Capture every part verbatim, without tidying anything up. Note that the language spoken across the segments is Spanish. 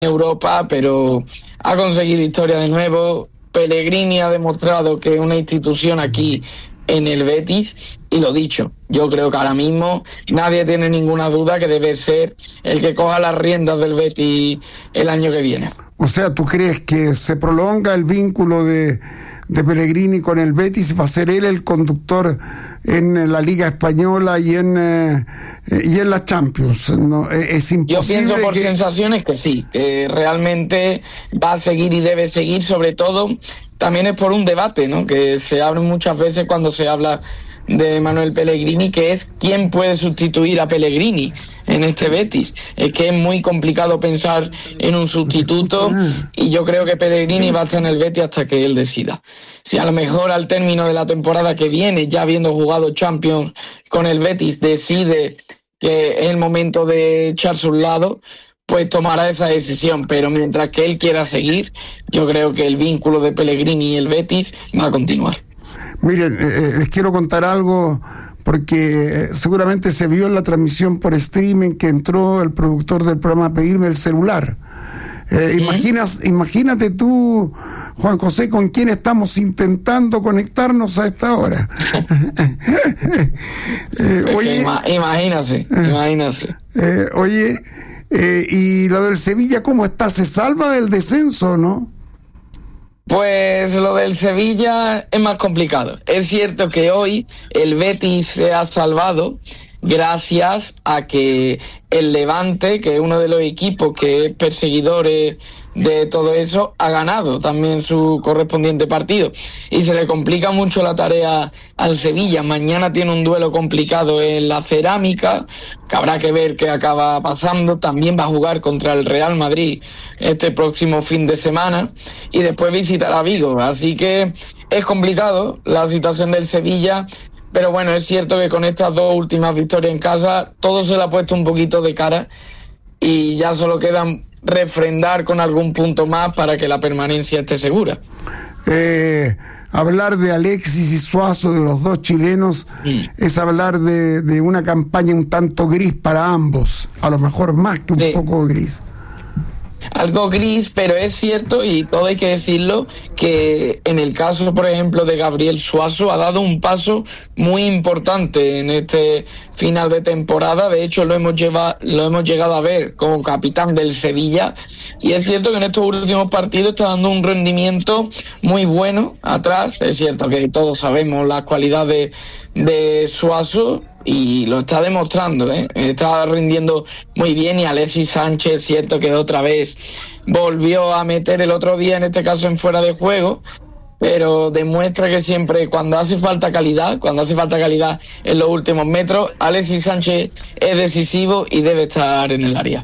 Europa, pero ha conseguido historia de nuevo. Pellegrini ha demostrado que es una institución aquí en el Betis, y lo dicho, yo creo que ahora mismo nadie tiene ninguna duda que debe ser el que coja las riendas del Betis el año que viene. O sea, ¿tú crees que se prolonga el vínculo de, de Pellegrini con el Betis? ¿Va a ser él el conductor en la Liga Española y en eh, y en la Champions? No, es imposible. Yo pienso por que... sensaciones que sí, que realmente va a seguir y debe seguir. Sobre todo también es por un debate, ¿no?, que se abre muchas veces cuando se habla de Manuel Pellegrini, que es quién puede sustituir a Pellegrini en este Betis. Es que es muy complicado pensar en un sustituto, y yo creo que Pellegrini va a estar en el Betis hasta que él decida. Si a lo mejor al término de la temporada que viene, ya habiendo jugado Champions con el Betis, decide que es el momento de echarse a un lado, pues tomará esa decisión. Pero mientras que él quiera seguir, yo creo que el vínculo de Pellegrini y el Betis va a continuar. Miren, eh, les quiero contar algo, porque seguramente se vio en la transmisión por streaming que entró el productor del programa a pedirme el celular. Eh, ¿Sí? imaginas, imagínate tú, Juan José, con quién estamos intentando conectarnos a esta hora. eh, oye, Ima- imagínase, eh, imagínase. Eh, oye, eh, y lo del Sevilla, ¿cómo está? ¿Se salva del descenso, no? Pues lo del Sevilla es más complicado. Es cierto que hoy el Betis se ha salvado gracias a que el Levante, que es uno de los equipos que es perseguidores de todo eso, ha ganado también su correspondiente partido, y se le complica mucho la tarea al Sevilla. Mañana tiene un duelo complicado en la Cerámica, que habrá que ver qué acaba pasando. También va a jugar contra el Real Madrid este próximo fin de semana, y después visitará a Vigo. Así que es complicado la situación del Sevilla, pero bueno, es cierto que con estas dos últimas victorias en casa todo se le ha puesto un poquito de cara, y ya solo quedan refrendar con algún punto más para que la permanencia esté segura. Eh, hablar de Alexis y Suazo, de los dos chilenos, sí, es hablar de, de una campaña un tanto gris para ambos, a lo mejor más que un sí. poco gris. Algo gris, pero es cierto, y todo hay que decirlo, que en el caso, por ejemplo, de Gabriel Suazo, ha dado un paso muy importante en este final de temporada. De hecho, lo hemos llevado, lo hemos llegado a ver como capitán del Sevilla, y es cierto que en estos últimos partidos está dando un rendimiento muy bueno atrás. Es cierto que todos sabemos las cualidades de Suazo, y lo está demostrando, ¿eh? Está rindiendo muy bien. Y Alexis Sánchez, cierto que otra vez volvió a meter el otro día, en este caso en fuera de juego, pero demuestra que siempre cuando hace falta calidad, cuando hace falta calidad en los últimos metros, Alexis Sánchez es decisivo y debe estar en el área.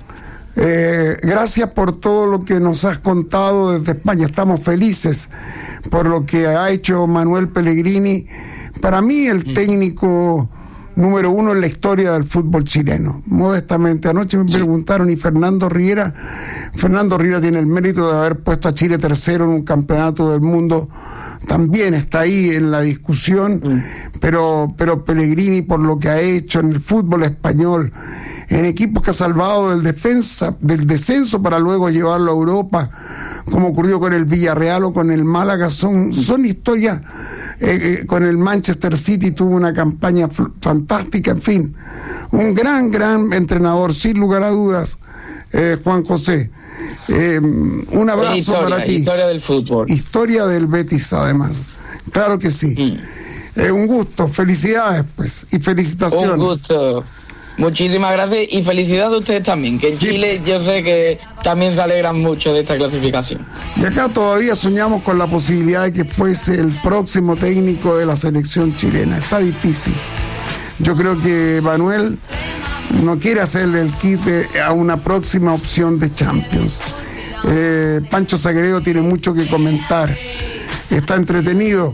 Eh, gracias por todo lo que nos has contado desde España. Estamos felices por lo que ha hecho Manuel Pellegrini. Para mí, el técnico número uno en la historia del fútbol chileno, modestamente. Anoche me preguntaron, ¿y Fernando Riera? Fernando Riera tiene el mérito de haber puesto a Chile tercero en un campeonato del mundo, también está ahí en la discusión, mm. pero, pero Pellegrini, por lo que ha hecho en el fútbol español, en equipos que ha salvado del defensa, del descenso para luego llevarlo a Europa, como ocurrió con el Villarreal o con el Málaga, son, son historias. Eh, eh, con el Manchester City tuvo una campaña f- fantástica, en fin, un gran, gran entrenador, sin lugar a dudas, eh, Juan José. Eh, un abrazo historia, para ti. Historia del fútbol. Historia del Betis, además. Claro que sí. Mm. Eh, un gusto, felicidades, pues, y felicitaciones. Un gusto. Muchísimas gracias, y felicidades a ustedes también, que en sí. Chile yo sé que también se alegran mucho de esta clasificación. Y acá todavía soñamos con la posibilidad de que fuese el próximo técnico de la selección chilena. Está difícil. Yo creo que Manuel no quiere hacerle el quite a una próxima opción de Champions. Eh, Pancho Sagredo tiene mucho que comentar. Está entretenido.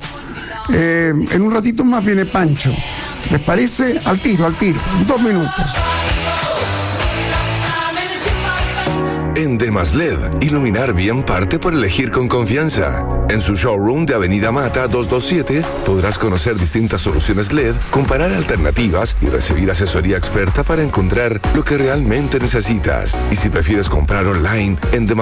Eh, en un ratito más viene Pancho. ¿Les parece? Al tiro, al tiro. En dos minutos. En Demas L E D, iluminar bien parte por elegir con confianza. En su showroom de Avenida Mata doscientos veintisiete podrás conocer distintas soluciones L E D, comparar alternativas y recibir asesoría experta para encontrar lo que realmente necesitas. Y si prefieres comprar online, en Demas